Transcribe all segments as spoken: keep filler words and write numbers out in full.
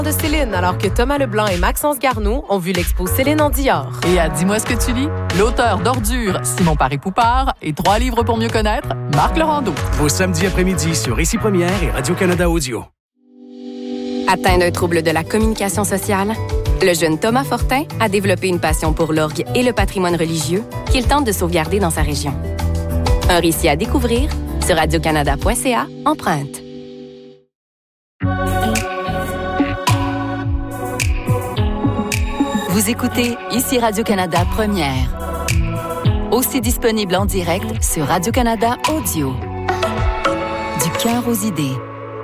de Céline, alors que Thomas Leblanc et Maxence Garneau ont vu l'expo Céline en Dior. Et à Dis-moi ce que tu lis, l'auteur d'Ordures, Simon Paré-Poupard, et Trois livres pour mieux connaître, Marc Laurando. Vos samedis après-midi sur Ici Première et Radio-Canada Audio. Atteint d'un trouble de la communication sociale, le jeune Thomas Fortin a développé une passion pour l'orgue et le patrimoine religieux qu'il tente de sauvegarder dans sa région. Un récit à découvrir sur radio-canada point c a, empreinte. Vous écoutez Ici Radio-Canada Première. Aussi disponible en direct sur Radio-Canada Audio. Du cœur aux idées.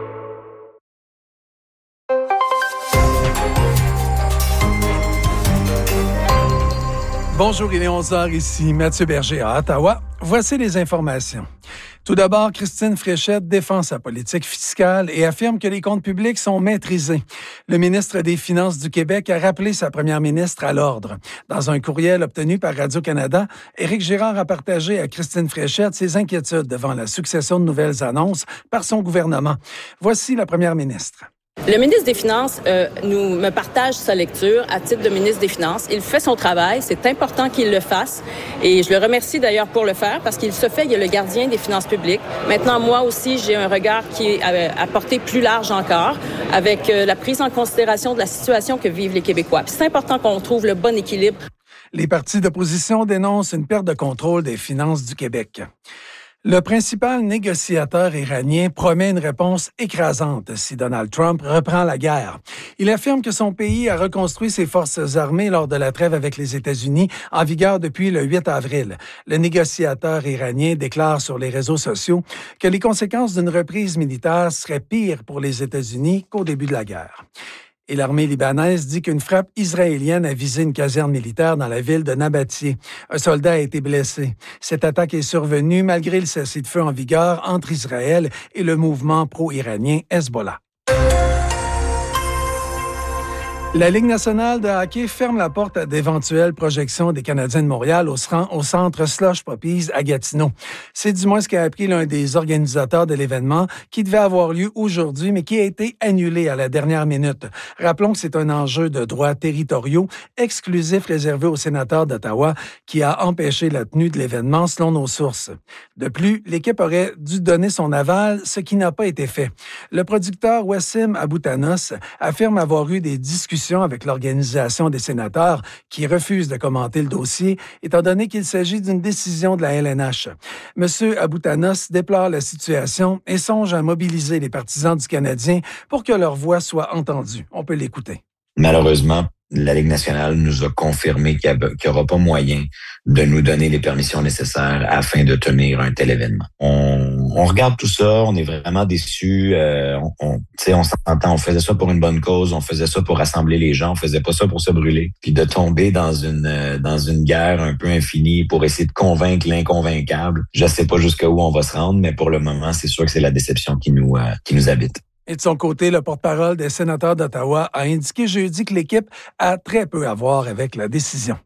Bonjour, il est onze heures, ici Mathieu Berger à Ottawa. Voici les informations. Tout d'abord, Christine Fréchette défend sa politique fiscale et affirme que les comptes publics sont maîtrisés. Le ministre des Finances du Québec a rappelé sa première ministre à l'ordre. Dans un courriel obtenu par Radio-Canada, Éric Girard a partagé à Christine Fréchette ses inquiétudes devant la succession de nouvelles annonces par son gouvernement. Voici la première ministre. Le ministre des Finances euh, nous me partage sa lecture à titre de ministre des Finances. Il fait son travail, c'est important qu'il le fasse et je le remercie d'ailleurs pour le faire parce qu'il se fait, il est le gardien des finances publiques. Maintenant, moi aussi, j'ai un regard qui est à, à portée plus large encore avec euh, la prise en considération de la situation que vivent les Québécois. Puis c'est important qu'on trouve le bon équilibre. Les partis d'opposition dénoncent une perte de contrôle des finances du Québec. Le principal négociateur iranien promet une réponse écrasante si Donald Trump reprend la guerre. Il affirme que son pays a reconstruit ses forces armées lors de la trêve avec les États-Unis en vigueur depuis le huit avril. Le négociateur iranien déclare sur les réseaux sociaux que les conséquences d'une reprise militaire seraient pires pour les États-Unis qu'au début de la guerre. Et l'armée libanaise dit qu'une frappe israélienne a visé une caserne militaire dans la ville de Nabatieh. Un soldat a été blessé. Cette attaque est survenue malgré le cessez-le-feu en vigueur entre Israël et le mouvement pro-iranien Hezbollah. La Ligue nationale de hockey ferme la porte à d'éventuelles projections des Canadiens de Montréal au, au centre Slush Poppies à Gatineau. C'est du moins ce qu'a appris l'un des organisateurs de l'événement qui devait avoir lieu aujourd'hui, mais qui a été annulé à la dernière minute. Rappelons que c'est un enjeu de droits territoriaux exclusif réservé aux sénateurs d'Ottawa qui a empêché la tenue de l'événement selon nos sources. De plus, l'équipe aurait dû donner son aval, ce qui n'a pas été fait. Le producteur Wassim Aboutanos affirme avoir eu des discussions avec l'Organisation des sénateurs qui refuse de commenter le dossier, étant donné qu'il s'agit d'une décision de la L N H. Monsieur Aboutanos déplore la situation et songe à mobiliser les partisans du Canadien pour que leur voix soit entendue. On peut l'écouter. Malheureusement, la Ligue nationale nous a confirmé qu'il n'y aura pas moyen de nous donner les permissions nécessaires afin de tenir un tel événement. On, on regarde tout ça, on est vraiment déçus. Euh, on, on, on s'entend, on faisait ça pour une bonne cause, on faisait ça pour rassembler les gens, on faisait pas ça pour se brûler. Puis de tomber dans une dans une guerre un peu infinie pour essayer de convaincre l'inconvaincable. Je sais pas jusqu'où on va se rendre, mais pour le moment, c'est sûr que c'est la déception qui nous euh, qui nous habite. Et de son côté, le porte-parole des sénateurs d'Ottawa a indiqué jeudi que l'équipe a très peu à voir avec la décision.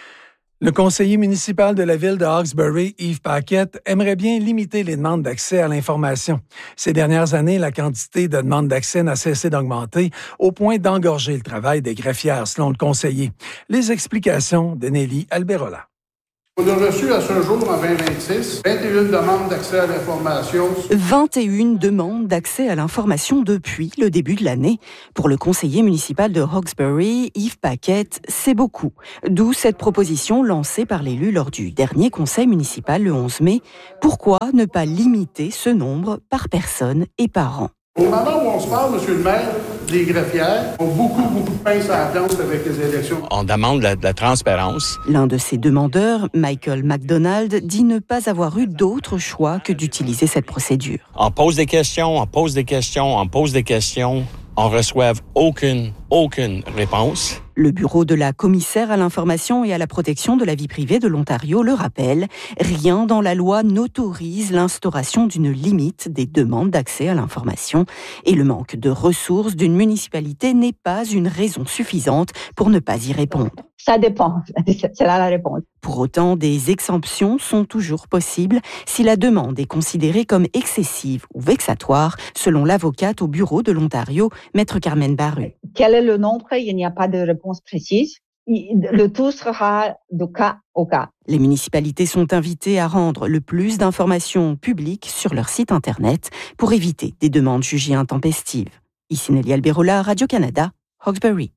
Le conseiller municipal de la ville de Hawkesbury, Yves Paquette, aimerait bien limiter les demandes d'accès à l'information. Ces dernières années, la quantité de demandes d'accès n'a cessé d'augmenter au point d'engorger le travail des greffières, selon le conseiller. Les explications de Nelly Alberola. On a reçu à ce jour, en vingt vingt-six, vingt et une demandes d'accès à l'information. vingt et une demandes d'accès à l'information depuis le début de l'année. Pour le conseiller municipal de Hawkesbury, Yves Paquette, c'est beaucoup. D'où cette proposition lancée par l'élu lors du dernier conseil municipal le onze mai. Pourquoi ne pas limiter ce nombre par personne et par an? Au moment où on se parle, M. le maire, les greffières ont beaucoup, beaucoup de pince à la planche avec les élections. On demande de la, de la transparence. L'un de ces demandeurs, Michael McDonald, dit ne pas avoir eu d'autre choix que d'utiliser cette procédure. On pose des questions, on pose des questions, on pose des questions. On ne reçoit aucune aucune réponse. Le bureau de la commissaire à l'information et à la protection de la vie privée de l'Ontario le rappelle, rien dans la loi n'autorise l'instauration d'une limite des demandes d'accès à l'information et le manque de ressources d'une municipalité n'est pas une raison suffisante pour ne pas y répondre. Ça dépend, c'est là la réponse. Pour autant, des exemptions sont toujours possibles si la demande est considérée comme excessive ou vexatoire, selon l'avocate au bureau de l'Ontario, Maître Carmen Baru. Quel est le nombre? Il n'y a pas de réponse précise. Le tout sera de cas au cas. Les municipalités sont invitées à rendre le plus d'informations publiques sur leur site Internet pour éviter des demandes jugées intempestives. Ici Nelly Alberola, Radio-Canada, Hawkesbury.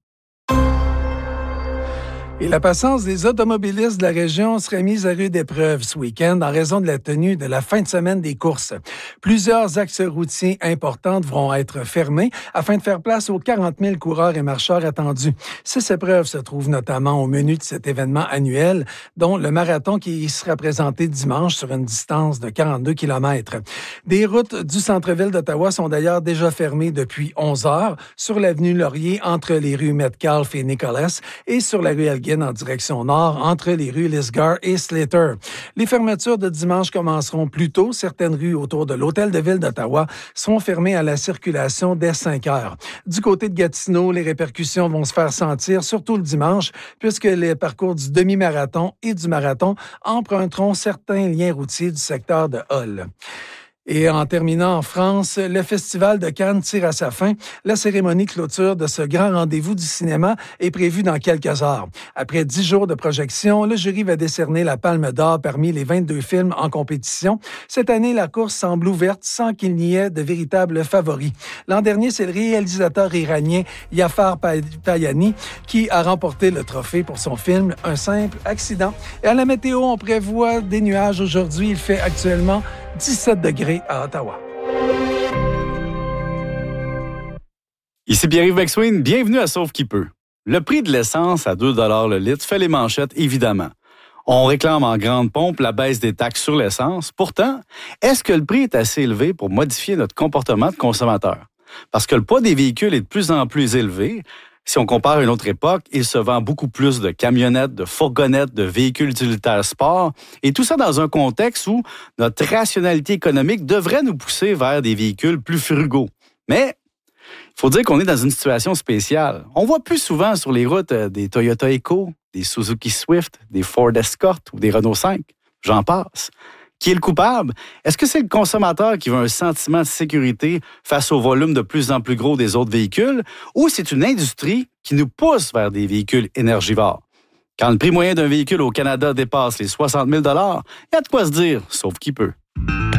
Et la patience des automobilistes de la région serait mise à rude épreuve ce week-end en raison de la tenue de la fin de semaine des courses. Plusieurs axes routiers importants devront être fermés afin de faire place aux quarante mille coureurs et marcheurs attendus. Six épreuves se trouvent notamment au menu de cet événement annuel, dont le marathon qui sera présenté dimanche sur une distance de quarante-deux kilomètres. Des routes du centre-ville d'Ottawa sont d'ailleurs déjà fermées depuis onze heures sur l'avenue Laurier entre les rues Metcalfe et Nicholas et sur la rue Elgin en direction nord entre les rues Lisgar et Slater. Les fermetures de dimanche commenceront plus tôt. Certaines rues autour de l'Hôtel de Ville d'Ottawa seront fermées à la circulation dès cinq heures. Du côté de Gatineau, les répercussions vont se faire sentir, surtout le dimanche, puisque les parcours du demi-marathon et du marathon emprunteront certains liens routiers du secteur de Hull. Et en terminant en France, le Festival de Cannes tire à sa fin. La cérémonie clôture de ce grand rendez-vous du cinéma est prévue dans quelques heures. Après dix jours de projection, le jury va décerner la Palme d'Or parmi les vingt-deux films en compétition. Cette année, la course semble ouverte sans qu'il n'y ait de véritables favoris. L'an dernier, c'est le réalisateur iranien Jafar Payani qui a remporté le trophée pour son film Un simple accident. Et à la météo, on prévoit des nuages aujourd'hui. Il fait actuellement dix-sept degrés à Ottawa. Ici Pierre-Yves Maxwin, bienvenue à Sauve qui peut. Le prix de l'essence à deux dollars le litre fait les manchettes, évidemment. On réclame en grande pompe la baisse des taxes sur l'essence. Pourtant, est-ce que le prix est assez élevé pour modifier notre comportement de consommateur? Parce que le poids des véhicules est de plus en plus élevé. Si on compare à une autre époque, il se vend beaucoup plus de camionnettes, de fourgonnettes, de véhicules utilitaires sport, et tout ça dans un contexte où notre rationalité économique devrait nous pousser vers des véhicules plus frugaux. Mais il faut dire qu'on est dans une situation spéciale. On voit plus souvent sur les routes des Toyota Eco, des Suzuki Swift, des Ford Escort ou des Renault cinq. J'en passe. Qui est le coupable? Est-ce que c'est le consommateur qui veut un sentiment de sécurité face au volume de plus en plus gros des autres véhicules, ou c'est une industrie qui nous pousse vers des véhicules énergivores? Quand le prix moyen d'un véhicule au Canada dépasse les soixante mille dollars, il y a de quoi se dire, sauf qui peut.